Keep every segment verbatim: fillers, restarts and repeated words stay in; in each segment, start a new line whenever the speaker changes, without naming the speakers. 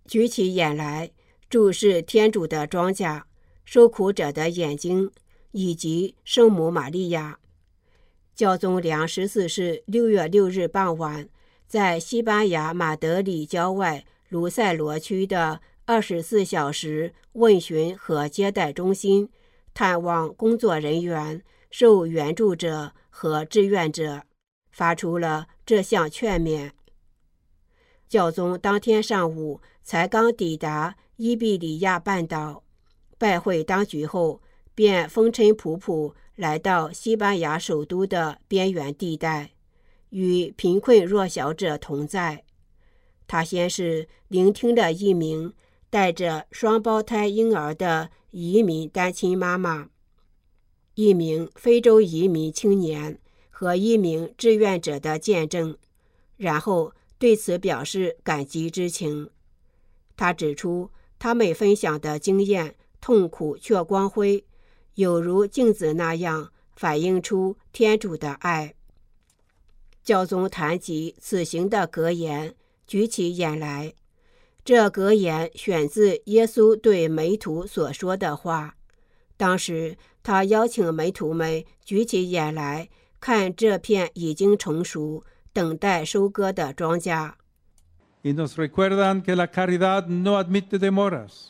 举起眼来，注视天主的庄稼、受苦者的眼睛以及圣母玛利亚。教宗良十四世六月六日傍晚，在西班牙马德里郊外卢塞罗区的二十四小时问询和接待中心探望工作人员、受援助者和志愿者，发出了这项劝勉。教宗当天上午才刚抵达伊比里亚半岛，拜会当局后，便风尘仆仆来到西班牙首都的边缘地带，与贫困弱小者同在。他先是聆听了一名带着双胞胎婴儿的移民单亲妈妈、一名非洲移民青年和一名志愿者的见证，然后对此表示感激之情。他指出，他们分享的经验痛苦却光辉，有如镜子那样反映出天主的爱。教宗谈及此行的格言，举起眼来。这格言选自耶稣对门徒所说的话。当时他邀请门徒们举起眼来，看这片已经成熟、等待收割的庄稼。
Y nos recuerdan que la caridad no admite demoras.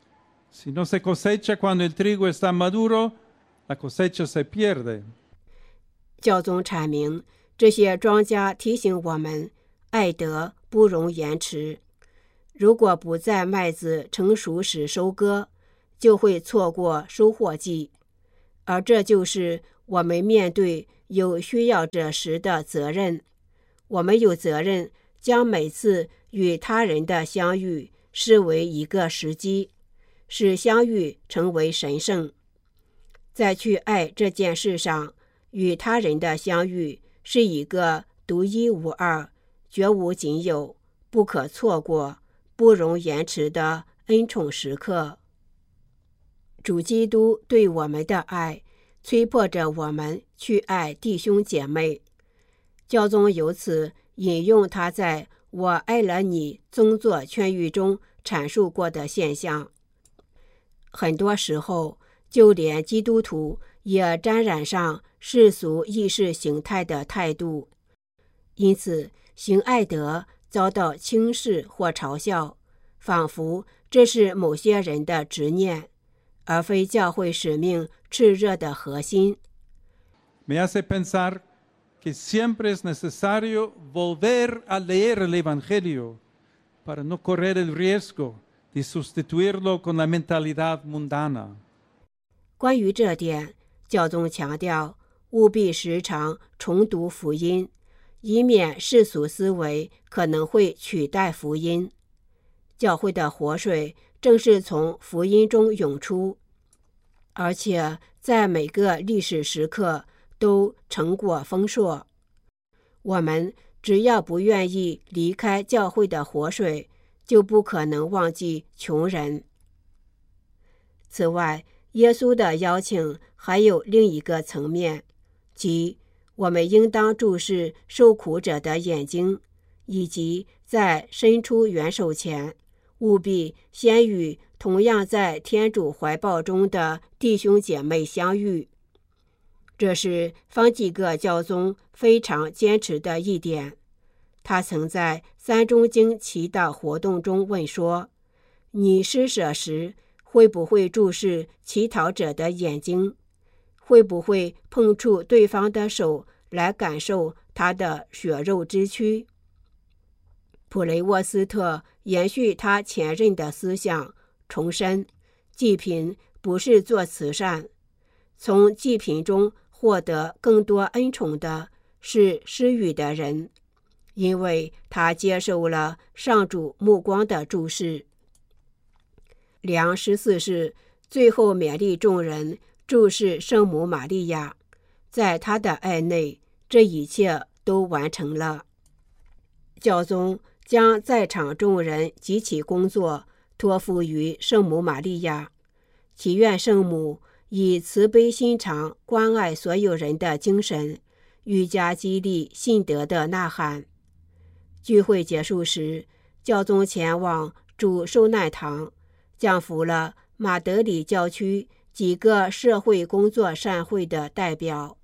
Si no se cosecha cuando el trigo está maduro, la cosecha se pierde.
教宗阐明，这些庄稼提醒我们，爱德不容延迟。如果不在麦子成熟时收割，就会错过收获季，而这就是我们面对有需要者时的责任。我们有责任将每次与他人的相遇视为一个时机，使相遇成为神圣。在去爱这件事上，与他人的相遇是一个独一无二、绝无仅有、不可错过、不容延迟的恩宠时刻。主基督对我们的爱，催迫着我们去爱弟兄姐妹。教宗由此引用他在我爱了你宗座劝谕中阐述过的现象。很多时候，就连基督徒也沾染上世俗意识形态的态度，因此行爱德遭到轻视或嘲笑，仿佛这是某些人的执念，而非教会使命炽热的核心。
Me hace pensar que siempre es necesario volver a leer el Evangelio para no correr el riesgo de sustituirlo con la mentalidad mundana.
关于这点，教宗强调，务必时常重读福音，以免世俗思维可能会取代福音。教会的活水正是从福音中涌出，而且在每个历史时刻都成果丰硕。我们只要不愿意离开教会的活水，就不可能忘记穷人。此外，耶稣的邀请还有另一个层面，即我们应当注视受苦者的眼睛，以及在伸出援手前，务必先与同样在天主怀抱中的弟兄姐妹相遇。这是方济各教宗非常坚持的一点。他曾在三中经祈祷活动中问说，你施舍时会不会注视乞讨者的眼睛？会不会碰触对方的手来感受他的血肉之躯？普雷沃斯特延续他前任的思想，重申济贫不是做慈善，从济贫中获得更多恩宠的是施予的人，因为他接受了上主目光的注视。良十四世最后勉励众人注视圣母玛利亚，在他的爱内，这一切都完成了。教宗将在场众人及其工作托付于圣母玛利亚，祈愿圣母以慈悲心肠关爱所有人的精神，愈加激励信德的呐喊。聚会结束时，教宗前往主受难堂，降服了马德里教区几个社会工作善会的代表。